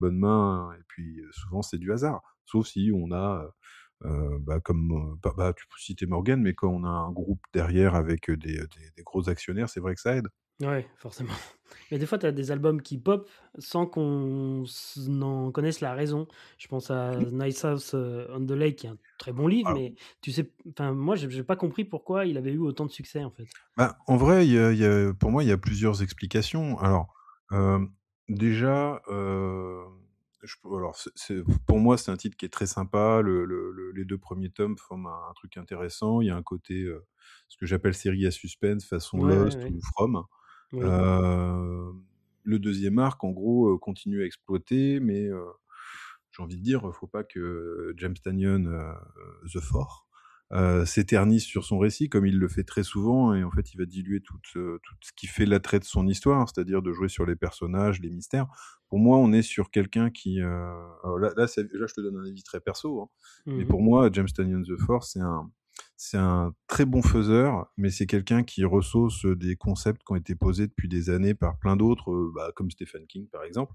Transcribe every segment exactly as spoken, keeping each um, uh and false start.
bonnes mains et puis, heu, souvent c'est du hasard. Sauf si on a, heu heu, bah, comme, heu, bah bah, tu peux citer Morgan, mais quand on a un groupe derrière avec, heu, des, heu, des des gros actionnaires, c'est vrai que ça aide. Ouais, forcément. Mais des fois, tu as des albums qui pop sans qu'on s n'en connaisse la raison. Je pense à Mmh. Nice House, heu, on the Lake qui est un très bon livre, Ah mais oui. tu sais enfin moi j'ai j'ai pas compris pourquoi il avait eu autant de succès, en fait. Bah, en vrai, il y a il y a pour moi, il y a plusieurs explications. Alors, hem, déjà, heu, je peux alors c'est c'est pour moi, c'est un titre qui est très sympa. Le le le les deux premiers tomes forment un un truc intéressant. Il y a un côté, heu, ce que j'appelle série à suspense façon Ouais, ouais, Lost ouais. ou From. Oui. Hem, le deuxième arc, en gros, heu, continue à exploiter, mais, heu, j'ai envie de dire, heu, faut pas que James Tynion, heu, The Four, heu, s'éternise sur son récit comme il le fait très souvent et en fait, il va diluer toute, heu, tout ce qui fait l'attrait de son histoire, c'est-à-dire de jouer sur les personnages, les mystères. Pour moi, on est sur quelqu'un qui, heu, alors là là, c'est là, je te donne un avis très perso, hein, mais Mmh mh. pour moi, James Tynion The Four, c'est un c'est un très bon faiseur, mais c'est quelqu'un qui ressauce, heu, des concepts qui ont été posés depuis des années par plein d'autres, heu, bah, comme Stephen King, par exemple.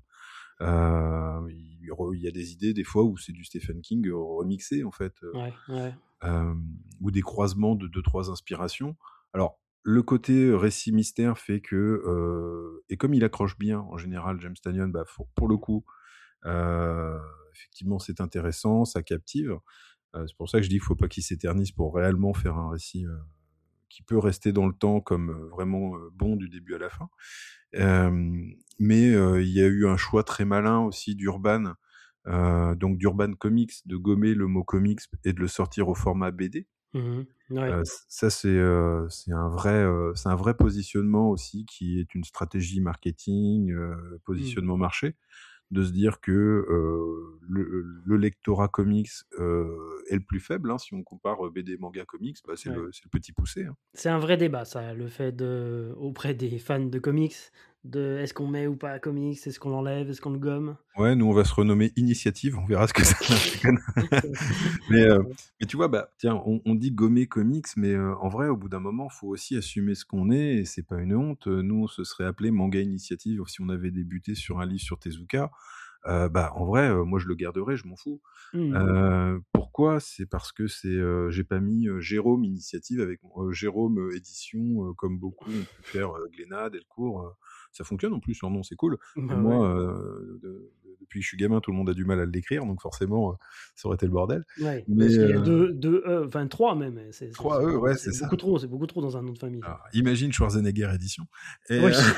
Heu, il re il y a des idées, des fois, où c'est du Stephen King, heu, remixé, en fait, heu, Ouais, ouais. hem, ou des croisements de deux-trois inspirations. Alors, le côté, heu, récit mystère fait que, heu et comme il accroche bien, en général, James Tynion, bah, pour pour le coup, heu, effectivement, c'est intéressant, ça captive. Heu, c'est pour ça que je dis qu'il faut pas qu'il s'éternise pour réellement faire un récit, heu, qui peut rester dans le temps comme, heu, vraiment, heu, bon du début à la fin. Hem, mais, heu, il y a eu un choix très malin aussi d'Urban, heu, donc d'Urban Comics, de gommer le mot comics et de le sortir au format B D. Mmh mh. Ouais. Heu, ç ça c'est, heu, c'est un vrai, heu, c'est un vrai positionnement aussi qui est une stratégie marketing, heu, Mmh. positionnement marché, de se dire que, heu, le le lectorat comics, heu, est le plus faible, hein, si on compare, heu, B D, manga, comics, bah, c'est Ouais. le c'est le petit poucet, hein. C'est un vrai débat ça, le fait de auprès des fans de comics, de est-ce qu'on met ou pas comics? Est-ce qu'on l'enlève? Est-ce qu'on le gomme? Ouais, nous, on va se renommer Initiative, on verra ce que ça non, je déconne. Mais, heu, mais tu vois, bah, tiens, on on dit gommer comics, mais, heu, en vrai, au bout d'un moment, faut aussi assumer ce qu'on est et c'est pas une honte. Heu, nous, on se serait appelé Manga Initiative si on avait débuté sur un livre sur Tezuka. Heu, bah, en vrai, heu, moi, je le garderai, je m'en fous. Mmh mh. Heu, pourquoi? C'est parce que c'est, heu, j'ai pas mis, heu, Jérôme Initiative avec mon heu, Jérôme, heu, édition, heu, comme beaucoup ont pu faire, heu, Glénat, Delcourt, heu, ça fonctionne en plus leur nom, c'est cool. Mais Bah, ouais. moi, heu, de de depuis que je suis gamin, tout le monde a du mal à l'écrire, donc forcément, heu, ça aurait été le bordel. Ouais, Mais, parce qu'il y a heu deux deux E, enfin trois même, et c'est c'est trois c'est E, pas ouais, c'est c'est ça. beaucoup trop, c'est beaucoup trop dans un nom de famille, ça. Alors, imagine Schwarzenegger édition et Oui. heu,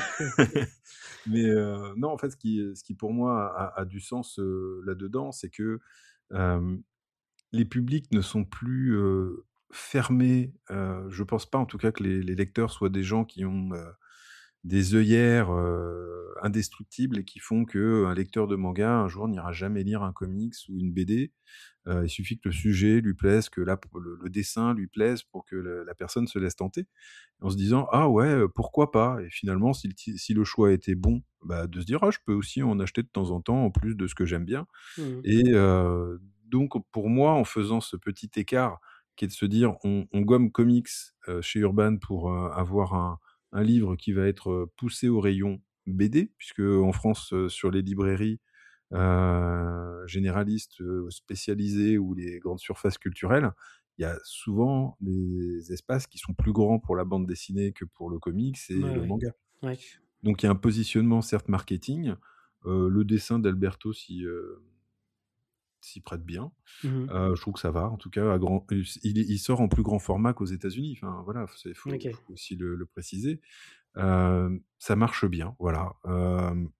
mais, heu, non, en fait, ce qui, heu, ce qui pour moi a a du sens, heu, là-dedans, c'est que, hem, les publics ne sont plus, heu, fermés. Heu, je pense pas, en tout cas, que les les lecteurs soient des gens qui ont, heu, des œillères, heu, indestructibles et qui font qu'un lecteur de manga, un jour, n'ira jamais lire un comics ou une B D. Heu, il suffit que le sujet lui plaise, que la p le le dessin lui plaise pour que le la personne se laisse tenter, en se disant: «Ah ouais, heu, pourquoi pas?» et finalement, si le ti si le choix était bon, bah, de se dire: «Ah, je peux aussi en acheter de temps en temps, en plus de ce que j'aime bien» Mmh mh. et heu, donc pour moi, en faisant ce petit écart qui est de se dire: «On on gomme comics, heu, chez Urban pour, heu, avoir un un livre qui va être, heu, poussé au rayon B D», puisqu'en France, heu, sur les librairies, heu, généralistes, heu, spécialisées ou les grandes surfaces culturelles, il y a souvent des espaces qui sont plus grands pour la bande dessinée que pour le comics et Ouais, le ouais. manga. Ouais. Donc il y a un positionnement certes marketing, heu, le dessin d'Alberto s'y, heu s'y prête bien. Mmh mh. Heu, je trouve que ça va, en tout cas, à grand il s il est il sort en plus grand format qu'aux États-Unis. Enfin, voilà, f c'est faut OK. faut aussi le le préciser. Hem, ça marche bien, voilà. Hem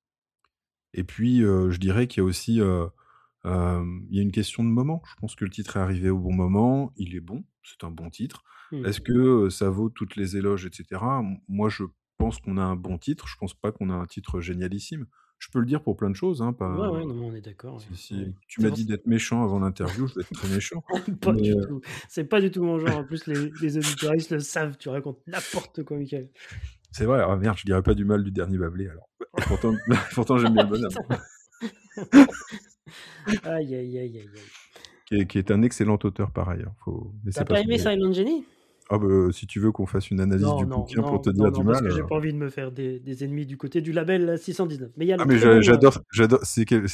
et puis, heu, je dirais qu'il y a aussi, heu, hem, il y a une question de moment. Je pense que le titre est arrivé au bon moment, il est bon, c'est un bon titre. Mmh. Est-ce que, heu, ça vaut toutes les éloges et cetera? M moi, je pense qu'on a un bon titre, je pense pas qu'on a un titre génialissime. Je peux le dire pour plein de choses, hein, Ouais, pas ouais, non, mais on est d'accord, ouais, si si ouais. tu C'est m'as pour dit ç d'être méchant avant l'interview, je vais être très méchant, Pas mais, du heu tout, c'est pas du tout mon genre, en plus les les auditoristes le savent, tu racontes n'importe quoi, Michael. C'est vrai? Ah merde, je dirai pas du mal du dernier Bâblet alors. Et pourtant pourtant j'aime bien le bonhomme. Putain. Aïe, aïe, aïe, aïe, aïe. Qui est qui est un excellent auteur par ailleurs, faut mais Tu c'est as pas pas son aimé métier. Silent Jenny? Ah bah, si tu veux qu'on fasse une analyse Non, du non, bouquin pour non, te non, dire du non, parce mal, que j'ai heu pas envie de me faire des des ennemis du côté du label six cent dix-neuf. Mais il y a Ah le mais très j'a bon, heu j'adore j'adore c'est quel